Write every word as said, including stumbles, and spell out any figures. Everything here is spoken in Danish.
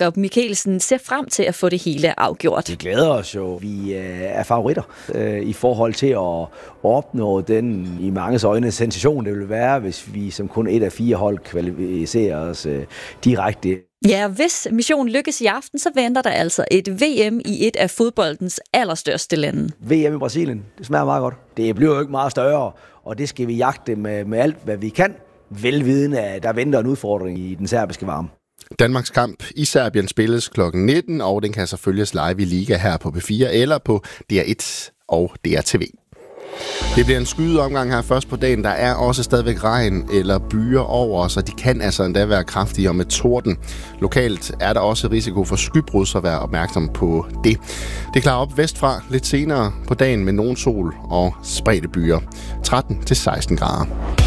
Jakob Mikkelsen ser frem til at få det hele afgjort. Vi glæder os jo. Vi er favoritter øh, i forhold til at opnå den i manges øjne sensation, det vil være, hvis vi som kun et af fire hold kvalificerer os øh, direkte. Ja, hvis missionen lykkes i aften, så venter der altså et V M i et af fodboldens allerstørste lande. V M i Brasilien, det smager meget godt. Det bliver jo ikke meget større, og det skal vi jagte med, med alt, hvad vi kan. Velvidende, at der venter en udfordring i den serbiske varme. Danmarks kamp i Serbien spilles klokken nitten, og den kan så følges live i Liga her på P fire eller på D R et og D R T V. Det bliver en skydeomgang her først på dagen. Der er også stadigvæk regn eller byer over, så de kan altså endda være kraftige og med torden. Lokalt er der også risiko for skybrud, så vær opmærksom på det. Det klarer op vestfra lidt senere på dagen med nogen sol og spredte byer. tretten til seksten grader.